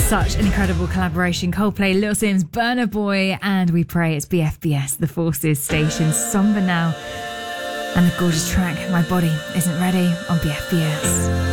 Such an incredible collaboration. Coldplay, Little Sims, Burna Boy, and We Pray. It's BFBS, the Forces station. Somber now. And the gorgeous track, My Body Isn't Ready, on BFBS.